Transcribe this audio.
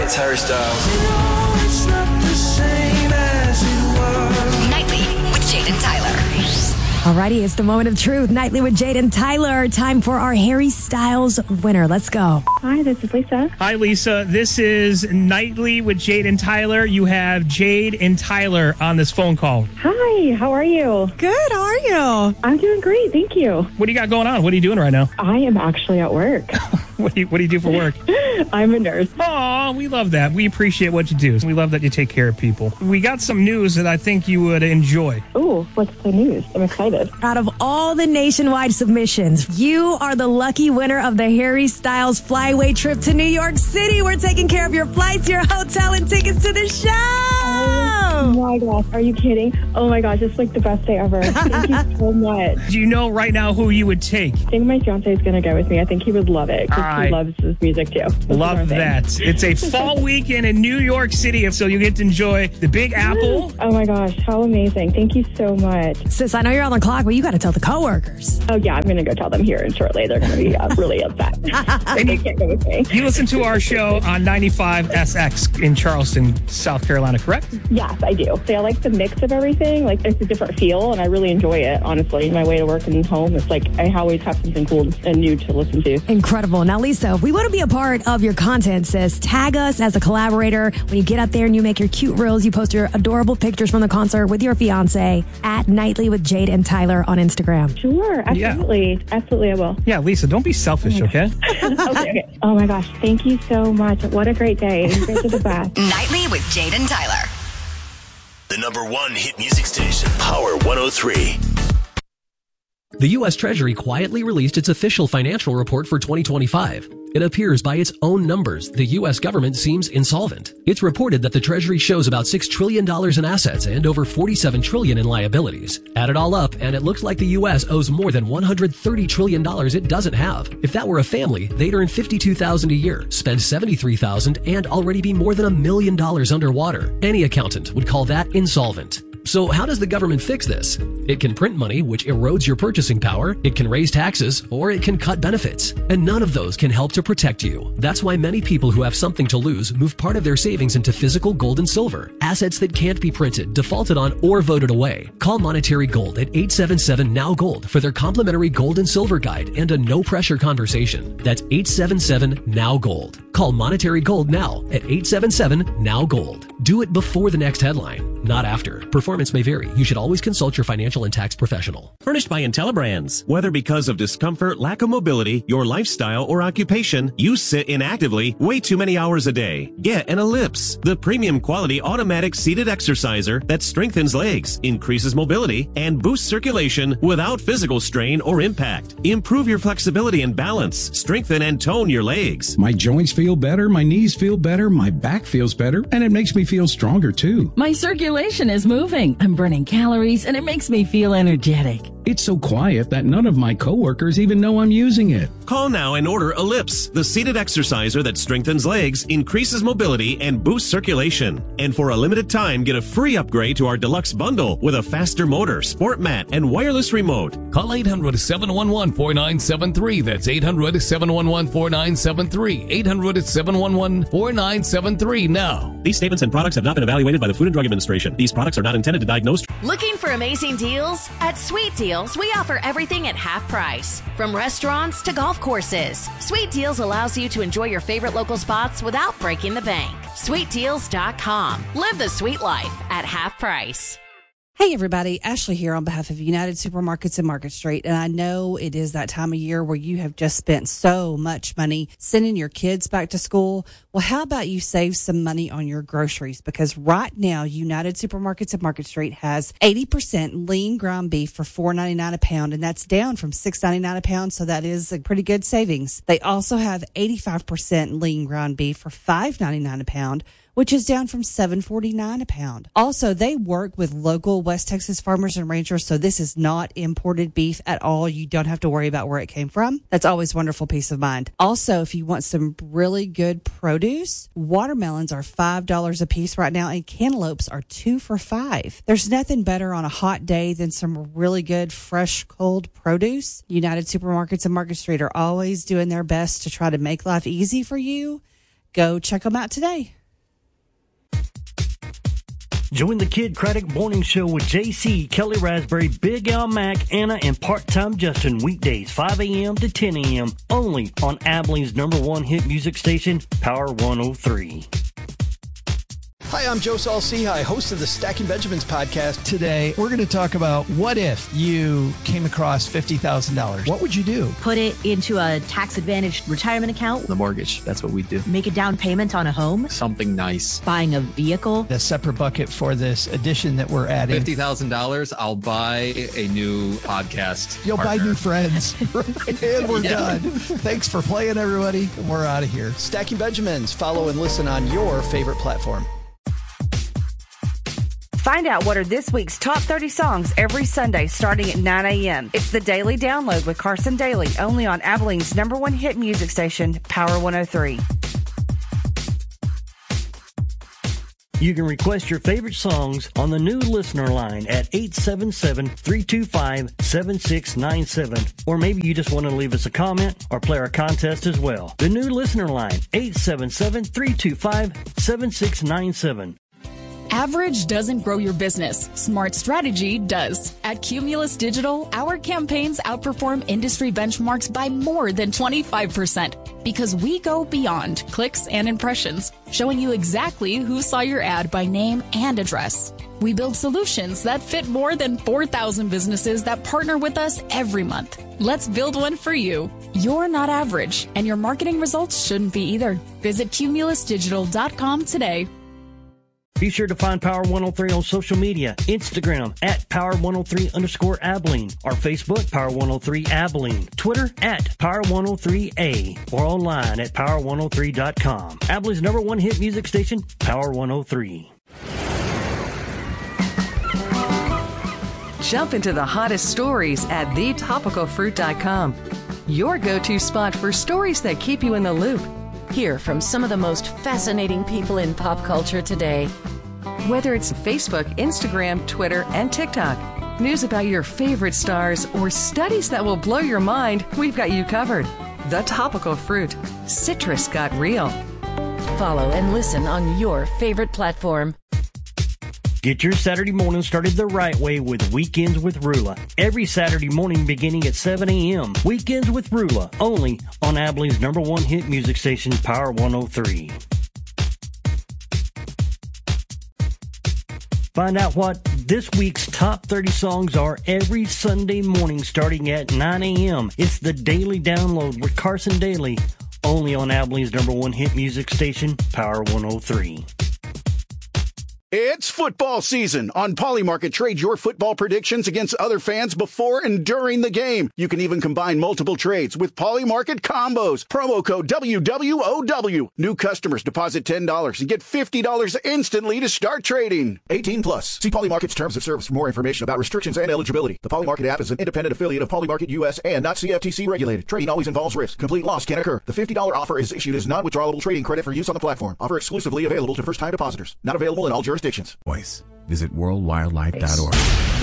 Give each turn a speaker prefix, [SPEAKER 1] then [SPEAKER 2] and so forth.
[SPEAKER 1] it's Harry Styles.
[SPEAKER 2] Nightly with Jade and Tyler.
[SPEAKER 3] Alrighty, it's the moment of truth. Nightly with Jade and Tyler. Time for our Harry Styles winner. Let's go.
[SPEAKER 4] Hi, this is Lisa.
[SPEAKER 5] Hi, Lisa. This is Nightly with Jade and Tyler. You have Jade and Tyler on this phone call.
[SPEAKER 4] Hi, how are you?
[SPEAKER 3] Good, how are you?
[SPEAKER 4] I'm doing great, thank you.
[SPEAKER 5] What do you got going on? What are you doing right now?
[SPEAKER 4] I am actually at work.
[SPEAKER 5] What do you do for work?
[SPEAKER 4] I'm a nurse.
[SPEAKER 5] Oh, we love that. We appreciate what you do. We love that you take care of people. We got some news that I think you would enjoy.
[SPEAKER 4] Ooh, what's the news? I'm excited.
[SPEAKER 3] Out of all the nationwide submissions, you are the lucky winner of the Harry Styles flyaway trip to New York City. We're taking care of your flights, your hotel, and tickets to the show.
[SPEAKER 4] Oh my gosh, are you kidding? Oh my gosh, it's like the best day ever. Thank you so much.
[SPEAKER 5] Do you know right now who you would take?
[SPEAKER 4] I think my fiance is going to go with me. I think he would love it because he loves his music too.
[SPEAKER 5] Love that. It's a fall weekend in New York City, so you get to enjoy the Big Apple.
[SPEAKER 4] Oh my gosh, how amazing. Thank you so much.
[SPEAKER 3] Sis, I know you're on the clock, but you got to tell the coworkers.
[SPEAKER 4] Oh yeah, I'm going to go tell them here and shortly. They're going to be really upset. They can't go with me.
[SPEAKER 5] You listen to our show on 95 SX in Charleston, South Carolina, correct?
[SPEAKER 4] Yes, I do. So I like the mix of everything. Like, it's a different feel, and I really enjoy it, honestly. My way to work and home, it's like I always have something cool and new to listen to.
[SPEAKER 3] Incredible. Now, Lisa, if we want to be a part of your content, sis, tag us as a collaborator. When you get up there and you make your cute reels, you post your adorable pictures from the concert with your fiance at Nightly with Jade and Tyler on Instagram.
[SPEAKER 4] Sure, absolutely. Yeah. Absolutely, I will.
[SPEAKER 5] Yeah, Lisa, don't be selfish, okay?
[SPEAKER 4] Okay. Oh, my gosh. Thank you so much. What a great day. You guys are the best.
[SPEAKER 2] Nightly with Jade and Tyler.
[SPEAKER 6] The number one hit music station, Power 103.
[SPEAKER 7] The U.S. Treasury quietly released its official financial report for 2025. It appears by its own numbers, the U.S. government seems insolvent. It's reported that the Treasury shows about $6 trillion in assets and over $47 trillion in liabilities. Add it all up, and it looks like the U.S. owes more than $130 trillion it doesn't have. If that were a family, they'd earn $52,000 a year, spend $73,000, and already be more than $1 million underwater. Any accountant would call that insolvent. So how does the government fix this? It can print money, which erodes your purchasing power, it can raise taxes, or it can cut benefits. And none of those can help to protect you. That's why many people who have something to lose move part of their savings into physical gold and silver, assets that can't be printed, defaulted on, or voted away. Call Monetary Gold at 877-NOW-GOLD for their complimentary gold and silver guide and a no-pressure conversation. That's 877-NOW-GOLD. Call Monetary Gold now at 877-NOW-GOLD. Do it before the next headline, not after. Performance may vary. You should always consult your financial and tax professional.
[SPEAKER 8] Furnished by IntelliBrands. Whether because of discomfort, lack of mobility, your lifestyle, or occupation, you sit inactively way too many hours a day. Get an Ellipse, the premium quality automatic seated exerciser that strengthens legs, increases mobility, and boosts circulation without physical strain or impact. Improve your flexibility and balance. Strengthen and tone your legs.
[SPEAKER 9] My joints feel better, my knees feel better, my back feels better, and it makes me feel stronger too.
[SPEAKER 10] My circulation is moving. I'm burning calories, and it makes me feel energetic.
[SPEAKER 9] It's so quiet that none of my coworkers even know I'm using it.
[SPEAKER 8] Call now and order Ellipse, the seated exerciser that strengthens legs, increases mobility, and boosts circulation. And for a limited time, get a free upgrade to our deluxe bundle with a faster motor, sport mat, and wireless remote.
[SPEAKER 11] Call 800-711-4973. That's 800-711-4973. 800-711-4973 now.
[SPEAKER 8] These statements and products have not been evaluated by the Food and Drug Administration. These products are not intended to diagnose.
[SPEAKER 12] Looking for amazing deals? At Sweet Deals, we offer everything at half price. From restaurants to golf courses, Sweet Deals allows you to enjoy your favorite local spots without breaking the bank. SweetDeals.com. Live the sweet life at half price.
[SPEAKER 13] Hey everybody, Ashley here on behalf of United Supermarkets and Market Street, and I know it is that time of year where you have just spent so much money sending your kids back to school. Well, how about you save some money on your groceries? Because right now, United Supermarkets and Market Street has 80% lean ground beef for $4.99 a pound, and that's down from $6.99 a pound, so that is a pretty good savings. They also have 85% lean ground beef for $5.99 a pound, which is down from $7.49 a pound. Also, they work with local West Texas farmers and ranchers, so this is not imported beef at all. You don't have to worry about where it came from. That's always wonderful peace of mind. Also, if you want some really good produce, watermelons are $5 a piece right now, and cantaloupes are 2 for $5. There's nothing better on a hot day than some really good, fresh, cold produce. United Supermarkets and Market Street are always doing their best to try to make life easy for you. Go check them out today.
[SPEAKER 1] Join the Kid Craddock Morning Show with JC, Kelly Raspberry, Big Al Mack, Anna, and Part-Time Justin weekdays 5 a.m. to 10 a.m. only on Abilene's #1 hit music station, Power 103.
[SPEAKER 11] Hi, I'm Joe Saul-Sehy, host of the Stacking Benjamins podcast. Today, we're going to talk about what if you came across $50,000. What would you do?
[SPEAKER 14] Put it into a tax-advantaged retirement account.
[SPEAKER 15] The mortgage, that's what we do.
[SPEAKER 14] Make a down payment on a home.
[SPEAKER 15] Something nice.
[SPEAKER 14] Buying a vehicle.
[SPEAKER 11] A separate bucket for this addition that we're adding.
[SPEAKER 15] $50,000, I'll buy a new podcast.
[SPEAKER 11] You'll
[SPEAKER 15] partner.
[SPEAKER 11] buy new friends. And we're done. Thanks for playing, everybody. And we're out of here. Stacking Benjamins. Follow and listen on your favorite platform.
[SPEAKER 16] Find out what are this week's top 30 songs every Sunday starting at 9 a.m. It's the Daily Download with Carson Daly, only on Abilene's #1 hit music station, Power 103.
[SPEAKER 1] You can request your favorite songs on the new listener line at 877-325-7697. Or maybe you just want to leave us a comment or play our contest as well. The new listener line, 877-325-7697.
[SPEAKER 17] Average doesn't grow your business. Smart strategy does. At Cumulus Digital, our campaigns outperform industry benchmarks by more than 25% because we go beyond clicks and impressions, showing you exactly who saw your ad by name and address. We build solutions that fit more than 4,000 businesses that partner with us every month. Let's build one for you. You're not average, and your marketing results shouldn't be either. Visit cumulusdigital.com today.
[SPEAKER 1] Be sure to find Power 103 on social media, Instagram at Power103_Abilene, or Facebook, Power 103 Abilene, Twitter at Power 103A, or online at Power103.com. Abilene's #1 hit music station, Power 103.
[SPEAKER 18] Jump into the hottest stories at thetopicalfruit.com. Your go-to spot for stories that keep you in the loop.
[SPEAKER 10] Hear from some of the most fascinating people in pop culture today.
[SPEAKER 18] Whether it's Facebook, Instagram, Twitter, and TikTok, news about your favorite stars, or studies that will blow your mind, we've got you covered. The Topical Fruit. Citrus got real.
[SPEAKER 10] Follow and listen on your favorite platform.
[SPEAKER 1] Get your Saturday morning started the right way with Weekends with Rula. Every Saturday morning beginning at 7 a.m. Weekends with Rula, only on Abilene's #1 hit music station, Power 103. Find out what this week's top 30 songs are every Sunday morning starting at 9 a.m. It's the Daily Download with Carson Daly, only on Abilene's #1 hit music station, Power 103.
[SPEAKER 19] It's football season. On Polymarket, trade your football predictions against other fans before and during the game. You can even combine multiple trades with Polymarket combos. Promo code WWOW. New customers deposit $10 and get $50 instantly to start trading. 18 plus. See Polymarket's terms of service for more information about restrictions and eligibility. The Polymarket app is an independent affiliate of Polymarket US and not CFTC regulated. Trading always involves risk. Complete loss can occur. The $50 offer is issued as non-withdrawable trading credit for use on the platform. Offer exclusively available to first-time depositors. Not available in all jurisdictions.
[SPEAKER 20] Voice. Visit worldwildlife.org.